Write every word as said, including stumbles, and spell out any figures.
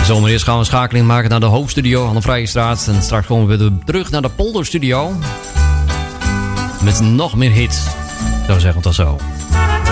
Zonder eerst gaan we een schakeling maken naar de hoofdstudio aan de Vrije Straat. En straks komen we weer terug naar de Polderstudio. Met nog meer hits. Zo zeggen we het al zo.